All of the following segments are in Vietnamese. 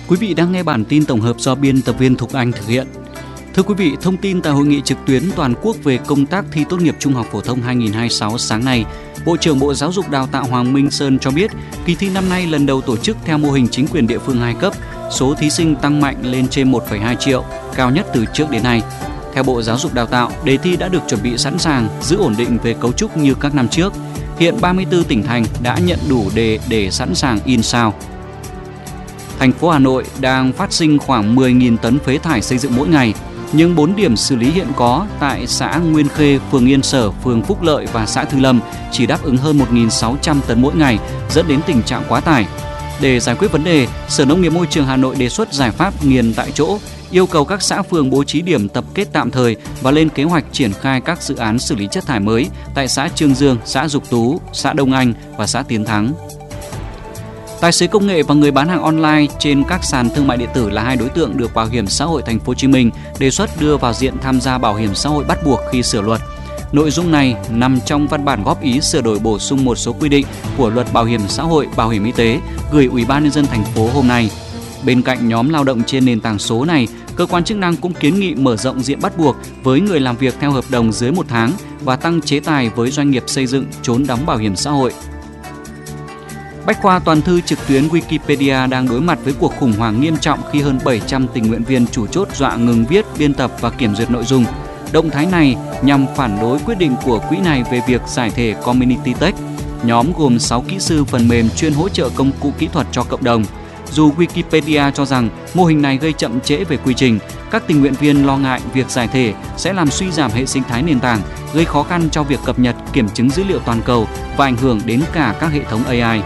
Quý vị đang nghe bản tin tổng hợp do biên tập viên Thục Anh thực hiện. Thưa quý vị, thông tin tại hội nghị trực tuyến toàn quốc về công tác thi tốt nghiệp trung học phổ thông 2026 sáng nay, Bộ trưởng Bộ Giáo dục Đào tạo Hoàng Minh Sơn cho biết, kỳ thi năm nay lần đầu tổ chức theo mô hình chính quyền địa phương 2 cấp, số thí sinh tăng mạnh lên trên 1,2 triệu, cao nhất từ trước đến nay. Theo Bộ Giáo dục Đào tạo, đề thi đã được chuẩn bị sẵn sàng, giữ ổn định về cấu trúc như các năm trước. Hiện 34 tỉnh thành đã nhận đủ đề để sẵn sàng in sao. Thành phố Hà Nội đang phát sinh khoảng 10.000 tấn phế thải xây dựng mỗi ngày, nhưng 4 điểm xử lý hiện có tại xã Nguyên Khê, phường Yên Sở, phường Phúc Lợi và xã Thư Lâm chỉ đáp ứng hơn 1.600 tấn mỗi ngày, dẫn đến tình trạng quá tải. Để giải quyết vấn đề, Sở Nông nghiệp Môi trường Hà Nội đề xuất giải pháp nghiền tại chỗ, yêu cầu các xã phường bố trí điểm tập kết tạm thời và lên kế hoạch triển khai các dự án xử lý chất thải mới tại xã Trương Dương, xã Dục Tú, xã Đông Anh và xã Tiến Thắng. Tài xế công nghệ và người bán hàng online trên các sàn thương mại điện tử là 2 đối tượng được Bảo hiểm xã hội Thành phố Hồ Chí Minh đề xuất đưa vào diện tham gia bảo hiểm xã hội bắt buộc khi sửa luật. Nội dung này nằm trong văn bản góp ý sửa đổi bổ sung một số quy định của Luật Bảo hiểm xã hội, Bảo hiểm y tế gửi Ủy ban nhân dân thành phố hôm nay. Bên cạnh nhóm lao động trên nền tảng số này, cơ quan chức năng cũng kiến nghị mở rộng diện bắt buộc với người làm việc theo hợp đồng dưới 1 tháng và tăng chế tài với doanh nghiệp xây dựng trốn đóng bảo hiểm xã hội. Bách khoa toàn thư trực tuyến Wikipedia đang đối mặt với cuộc khủng hoảng nghiêm trọng khi hơn 700 tình nguyện viên chủ chốt dọa ngừng viết, biên tập và kiểm duyệt nội dung. Động thái này nhằm phản đối quyết định của quỹ này về việc giải thể Community Tech. Nhóm gồm 6 kỹ sư phần mềm chuyên hỗ trợ công cụ kỹ thuật cho cộng đồng. Dù Wikipedia cho rằng mô hình này gây chậm trễ về quy trình, các tình nguyện viên lo ngại việc giải thể sẽ làm suy giảm hệ sinh thái nền tảng, gây khó khăn cho việc cập nhật, kiểm chứng dữ liệu toàn cầu và ảnh hưởng đến cả các hệ thống AI.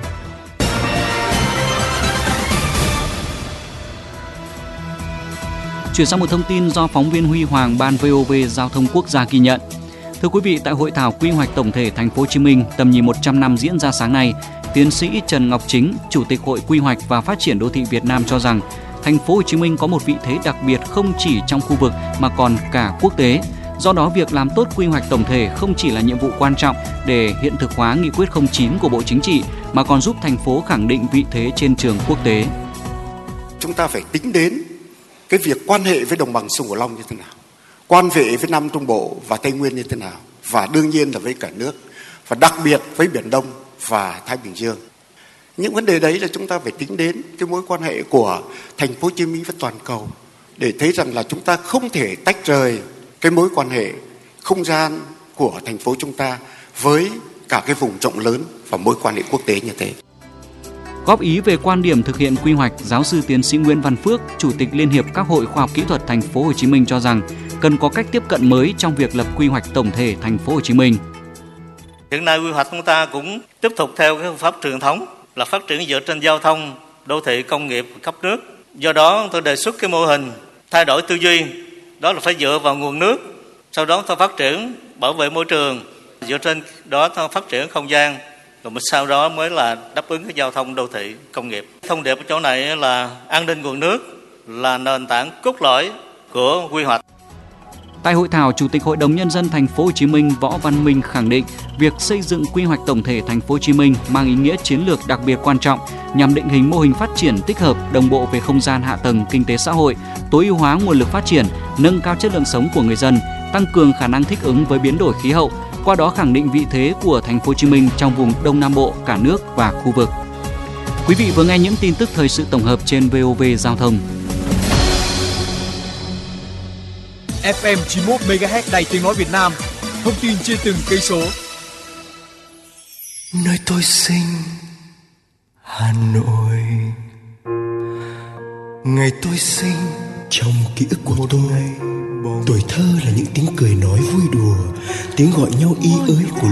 Chuyển sang một thông tin do phóng viên Huy Hoàng, Ban VOV Giao thông Quốc gia ghi nhận. Thưa quý vị, tại hội thảo quy hoạch tổng thể Thành phố Hồ Chí Minh tầm nhìn 100 năm diễn ra sáng nay, tiến sĩ Trần Ngọc Chính, Chủ tịch Hội Quy hoạch và Phát triển đô thị Việt Nam cho rằng Thành phố Hồ Chí Minh có một vị thế đặc biệt không chỉ trong khu vực mà còn cả quốc tế. Do đó, việc làm tốt quy hoạch tổng thể không chỉ là nhiệm vụ quan trọng để hiện thực hóa nghị quyết 09 của Bộ Chính trị mà còn giúp thành phố khẳng định vị thế trên trường quốc tế. Chúng ta phải tính đến cái việc quan hệ với đồng bằng sông Cửu Long như thế nào, quan hệ với Nam Trung Bộ và Tây Nguyên như thế nào, và đương nhiên là với cả nước, và đặc biệt với Biển Đông và Thái Bình Dương. Những vấn đề đấy là chúng ta phải tính đến cái mối quan hệ của Thành phố Hồ Chí Minh với toàn cầu để thấy rằng là chúng ta không thể tách rời cái mối quan hệ không gian của thành phố chúng ta với cả cái vùng rộng lớn và mối quan hệ quốc tế như thế. Góp ý về quan điểm thực hiện quy hoạch, giáo sư tiến sĩ Nguyễn Văn Phước, Chủ tịch Liên hiệp các hội khoa học kỹ thuật Thành phố Hồ Chí Minh cho rằng cần có cách tiếp cận mới trong việc lập quy hoạch tổng thể Thành phố Hồ Chí Minh. Hiện nay quy hoạch chúng ta cũng tiếp tục theo cái phương pháp truyền thống là phát triển dựa trên giao thông, đô thị, công nghiệp, cấp nước. Do đó tôi đề xuất cái mô hình thay đổi tư duy, đó là phải dựa vào nguồn nước, sau đó tôi phát triển bảo vệ môi trường, dựa trên đó tôi phát triển không gian, rồi sau đó mới là đáp ứng cái giao thông đô thị, công nghiệp. Thông điệp ở chỗ này là an ninh nguồn nước là nền tảng cốt lõi của quy hoạch. Tại hội thảo, Chủ tịch Hội đồng Nhân dân Thành phố Hồ Chí Minh Võ Văn Minh khẳng định việc xây dựng quy hoạch tổng thể Thành phố Hồ Chí Minh mang ý nghĩa chiến lược đặc biệt quan trọng nhằm định hình mô hình phát triển tích hợp, đồng bộ về không gian hạ tầng kinh tế xã hội, tối ưu hóa nguồn lực phát triển, nâng cao chất lượng sống của người dân, tăng cường khả năng thích ứng với biến đổi khí hậu, qua đó khẳng định vị thế của Thành phố Hồ Chí Minh trong vùng Đông Nam Bộ, cả nước và khu vực. Quý vị vừa nghe những tin tức thời sự tổng hợp trên VOV Giao thông. FM 91 MHz Đài Tiếng nói Việt Nam, thông tin trên từng cây số. Nơi tôi sinh, Hà Nội. Ngày tôi sinh, trong ký ức của tôi, tuổi thơ là những tiếng cười nói vui đùa, tiếng gọi nhau y ới của